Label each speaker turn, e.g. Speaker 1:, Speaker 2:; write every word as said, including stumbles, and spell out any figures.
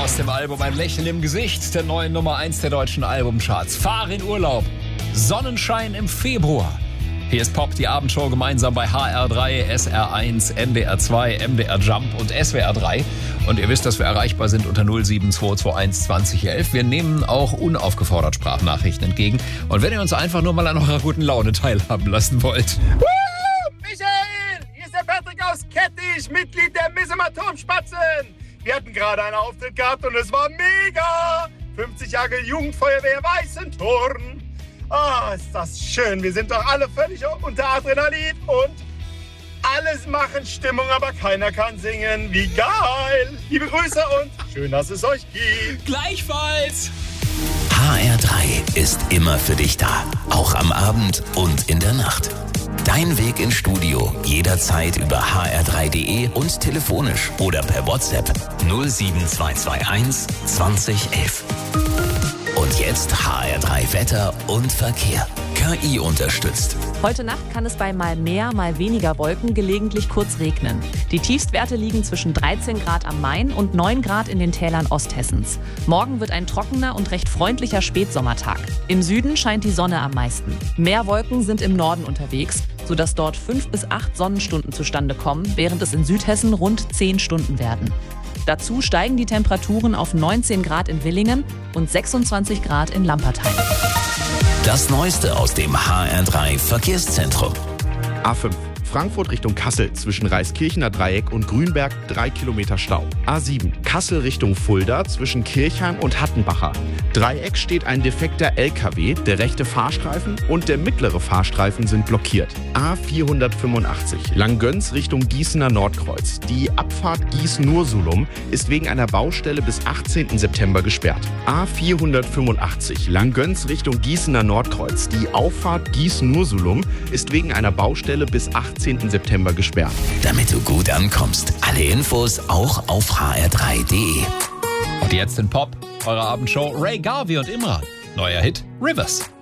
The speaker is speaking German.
Speaker 1: Aus dem Album Ein Lächeln im Gesicht, der neuen Nummer eins der deutschen Albumcharts. Fahr in Urlaub. Sonnenschein im Februar. Hier ist Pop, die Abendshow, gemeinsam bei H R drei, S R eins, N D R zwei, M D R Jump und S W R drei. Und ihr wisst, dass wir erreichbar sind unter null sieben zwei zwei eins zwanzig elf. Wir nehmen auch unaufgefordert Sprachnachrichten entgegen. Und wenn ihr uns einfach nur mal an eurer guten Laune teilhaben lassen wollt.
Speaker 2: Woo! Michael, hier ist der Patrick aus Kettich, Mitglied der Missemer Turmspatzen. Wir hatten gerade einen Auftritt gehabt und es war mega. fünfzig Jahre Jugendfeuerwehr Weißenturm. Ah, ist das schön. Wir sind doch alle völlig unter Adrenalin und alles machen Stimmung, aber keiner kann singen. Wie geil. Liebe Grüße und schön, dass es euch gibt.
Speaker 1: Gleichfalls.
Speaker 3: H R drei ist immer für dich da. Auch am Abend und in der Nacht. Dein Weg ins Studio jederzeit über h r drei punkt d e und telefonisch oder per WhatsApp null sieben zwei zwei eins zwanzig elf. Und jetzt H R drei Wetter und Verkehr. K I unterstützt.
Speaker 4: Heute Nacht kann es bei mal mehr, mal weniger Wolken gelegentlich kurz regnen. Die Tiefstwerte liegen zwischen dreizehn Grad am Main und neun Grad in den Tälern Osthessens. Morgen wird ein trockener und recht freundlicher Spätsommertag. Im Süden scheint die Sonne am meisten. Mehr Wolken sind im Norden unterwegs, sodass dort fünf bis acht Sonnenstunden zustande kommen, während es in Südhessen rund zehn Stunden werden. Dazu steigen die Temperaturen auf neunzehn Grad in Willingen und sechsundzwanzig Grad in Lampertheim.
Speaker 3: Das Neueste aus dem H R drei Verkehrszentrum.
Speaker 5: A fünf. Frankfurt Richtung Kassel zwischen Reiskirchener Dreieck und Grünberg drei Kilometer Stau. A sieben. Kassel Richtung Fulda zwischen Kirchheim und Hattenbacher. Dreieck steht ein defekter L K W, der rechte Fahrstreifen und der mittlere Fahrstreifen sind blockiert. A vierhundertfünfundachtzig. Langgöns Richtung Gießener Nordkreuz. Die Abfahrt Gießen-Nursulum ist wegen einer Baustelle bis achtzehnten September gesperrt. A vierhundertfünfundachtzig. Langgöns Richtung Gießener Nordkreuz. Die Auffahrt Gießen-Nursulum ist wegen einer Baustelle bis achtzehnten September gesperrt.
Speaker 3: Damit du gut ankommst. Alle Infos auch auf h r drei punkt d e.
Speaker 1: Und jetzt in Pop, eure Abendshow, Ray Garvey und Imran. Neuer Hit, Rivers.